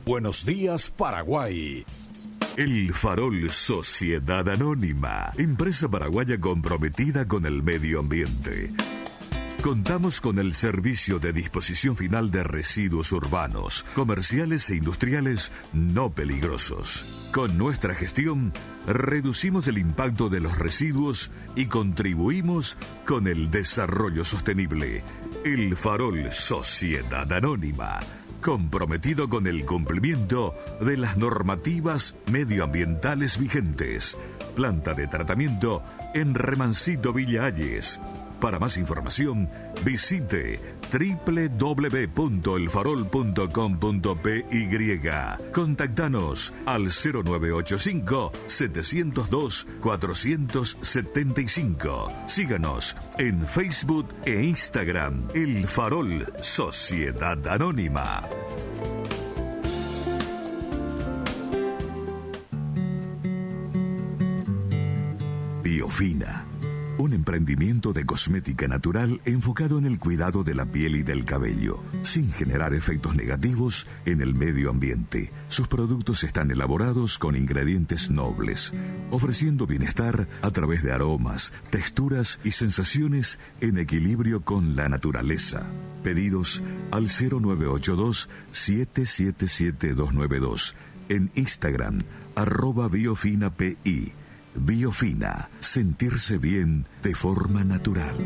Buenos días, Paraguay. El Farol Sociedad Anónima, empresa paraguaya comprometida con el medio ambiente. Contamos con el servicio de disposición final de residuos urbanos, comerciales e industriales no peligrosos. Con nuestra gestión, reducimos el impacto de los residuos y contribuimos con el desarrollo sostenible. El Farol Sociedad Anónima, comprometido con el cumplimiento de las normativas medioambientales vigentes. Planta de tratamiento en Remancito, Villa Ayes. Para más información, visite www.elfarol.com.py. Contactanos al 0985-702-475. Síganos en Facebook e Instagram. El Farol Sociedad Anónima. Biofina. Un emprendimiento de cosmética natural enfocado en el cuidado de la piel y del cabello, sin generar efectos negativos en el medio ambiente. Sus productos están elaborados con ingredientes nobles, ofreciendo bienestar a través de aromas, texturas y sensaciones en equilibrio con la naturaleza. Pedidos al 0982-777-292, en Instagram, @biofinapi. Biofina, sentirse bien de forma natural.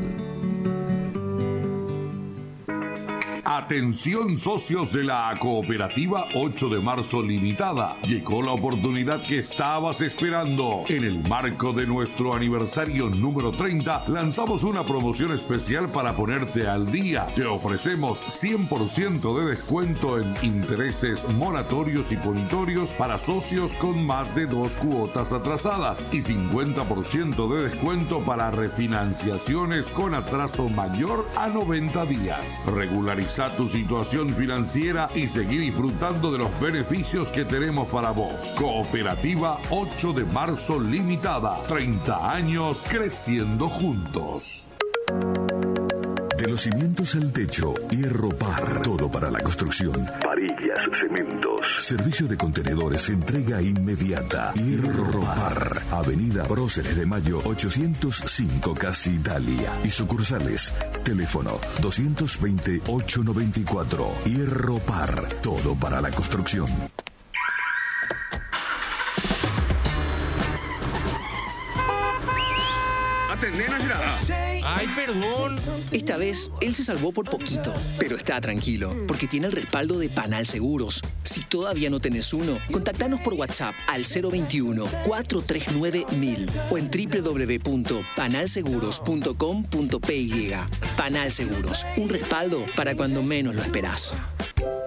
Atención socios de la cooperativa 8 de marzo limitada. Llegó la oportunidad que estabas esperando. En el marco de nuestro aniversario número 30, lanzamos una promoción especial para ponerte al día. Te ofrecemos 100% de descuento en intereses moratorios y punitorios para socios con más de 2 cuotas atrasadas y 50% de descuento para refinanciaciones con atraso mayor a 90 días. Regulariza tu situación financiera y seguir disfrutando de los beneficios que tenemos para vos. Cooperativa 8 de marzo limitada. 30 años creciendo juntos. De los cimientos al techo, Hierropar, todo para la construcción. Varillas, cementos. Servicio de contenedores, entrega inmediata. Hierropar, Avenida Próceres de Mayo 805, Casi Italia. Y sucursales, teléfono 220-894. Hierropar, todo para la construcción. Ay, perdón. Esta vez, él se salvó por poquito, pero está tranquilo, porque tiene el respaldo de Panal Seguros. Si todavía no tenés uno, contactanos por WhatsApp al 021-439-1000 o en www.panalseguros.com.py. Panal Seguros, un respaldo para cuando menos lo esperás.